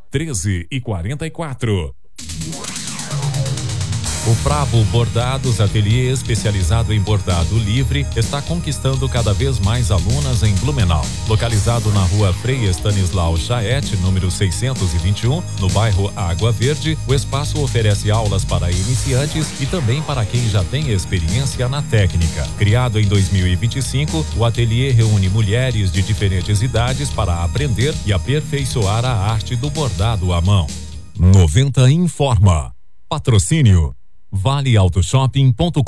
13h44. O Prabo Bordados, ateliê especializado em bordado livre, está conquistando cada vez mais alunas em Blumenau. Localizado na rua Frei Stanislau Chaet, número 621, no bairro Água Verde, o espaço oferece aulas para iniciantes e também para quem já tem experiência na técnica. Criado em 2025, o ateliê reúne mulheres de diferentes idades para aprender e aperfeiçoar a arte do bordado à mão. 90 informa. Patrocínio valeautoshopping.com.br.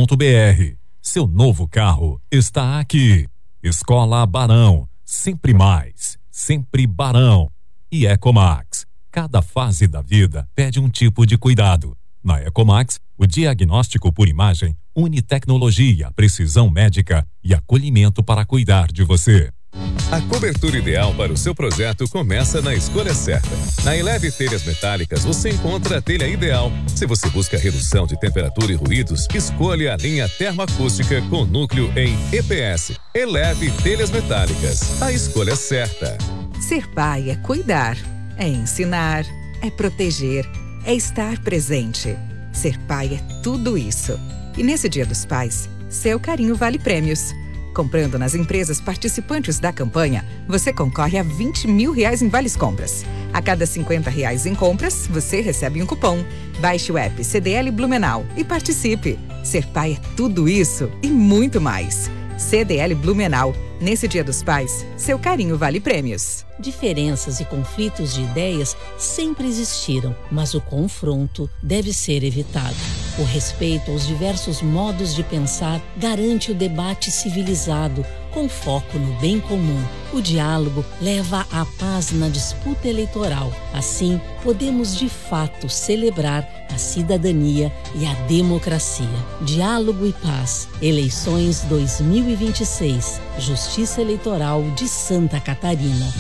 Seu novo carro está aqui. Escola Barão, sempre mais, sempre Barão. E Ecomax, cada fase da vida pede um tipo de cuidado. Na Ecomax, o diagnóstico por imagem une tecnologia, precisão médica e acolhimento para cuidar de você. A cobertura ideal para o seu projeto começa na escolha certa. Na Eleve Telhas Metálicas você encontra a telha ideal. Se você busca redução de temperatura e ruídos, escolha a linha termoacústica com núcleo em EPS. Eleve Telhas Metálicas, a escolha certa. Ser pai é cuidar, é ensinar, é proteger, é estar presente. Ser pai é tudo isso. E nesse Dia dos Pais, seu carinho vale prêmios. Comprando nas empresas participantes da campanha, você concorre a R$20 mil em vales compras. A cada R$50 em compras, você recebe um cupom. Baixe o app CDL Blumenau e participe. Ser pai é tudo isso e muito mais. CDL Blumenau. Nesse Dia dos Pais, seu carinho vale prêmios. Diferenças e conflitos de ideias sempre existiram, mas o confronto deve ser evitado. O respeito aos diversos modos de pensar garante o debate civilizado, com foco no bem comum. O diálogo leva à paz na disputa eleitoral. Assim, podemos de fato celebrar a cidadania e a democracia. Diálogo e paz. Eleições 2026. Justiça Eleitoral de Santa Catarina.